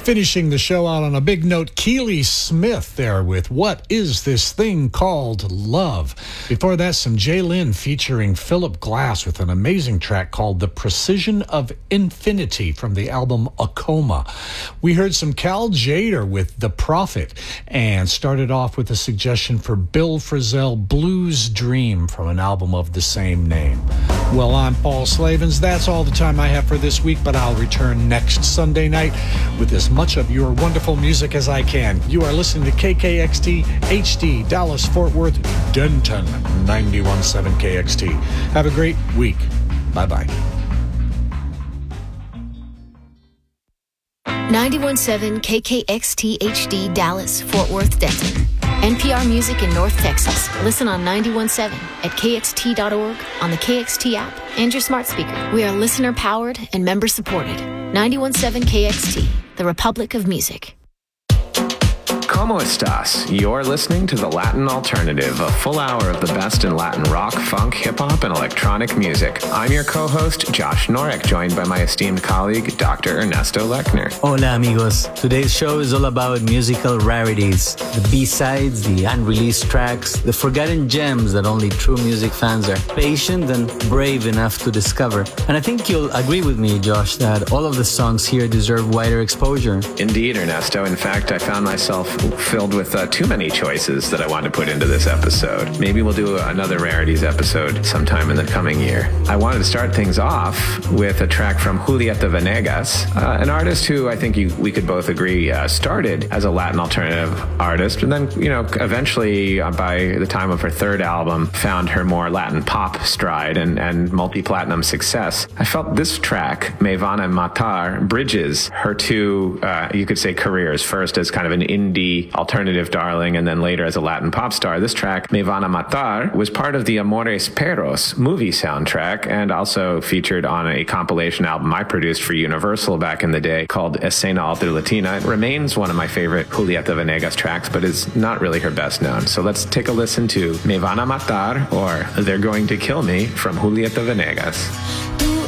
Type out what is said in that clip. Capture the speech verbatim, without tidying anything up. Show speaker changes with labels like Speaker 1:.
Speaker 1: Finishing the show out on a big note, Keely Smith there with What Is This Thing Called Love? Before that, some Jay Lynn featuring Philip Glass with an amazing track called The Precision of Infinity from the album Acoma. We heard some Cal Jader with The Prophet and started off with a suggestion for Bill Frisell, Blues Dream from an album of the same name. Well, I'm Paul Slavens. That's all the time I have for this week, but I'll return next Sunday night with as much of your wonderful music as I can. You are listening to K K X T H D, Dallas, Fort Worth, Denton, ninety-one point seven K X T. Have a great week. Bye-bye.
Speaker 2: ninety-one point seven K K X T H D, Dallas, Fort Worth, Denton. N P R Music in North Texas. Listen on ninety-one point seven at K X T dot org, on the K X T app, and your smart speaker. We are listener-powered and member-supported. ninety-one point seven K X T, the Republic of Music.
Speaker 3: ¿Cómo estás? You're listening to The Latin Alternative, a full hour of the best in Latin rock, funk, hip-hop, and electronic music. I'm your co-host, Josh Norek, joined by my esteemed colleague, Doctor Ernesto Lechner.
Speaker 4: Hola, amigos. Today's show is all about musical rarities, the B-sides, the unreleased tracks, the forgotten gems that only true music fans are patient and brave enough to discover. And I think you'll agree with me, Josh, that all of the songs here deserve wider exposure.
Speaker 3: Indeed, Ernesto. In fact, I found myself filled with uh, too many choices that I want to put into this episode. Maybe we'll do another Rarities episode sometime in the coming year. I wanted to start things off with a track from Julieta Venegas, uh, an artist who I think you, we could both agree uh, started as a Latin alternative artist, and then, you know, eventually uh, by the time of her third album, found her more Latin pop stride and, and multi-platinum success. I felt this track, Me Van a Matar, bridges her two, uh, you could say, careers. First as kind of an indie alternative darling, and then later as a Latin pop star. This track, Me Van a Matar, was part of the Amores Perros movie soundtrack and also featured on a compilation album I produced for Universal back in the day called Escena Alter Latina. It remains one of my favorite Julieta Venegas tracks, but is not really her best known. So let's take a listen to Me Van a Matar, or They're Going to Kill Me, from Julieta Venegas.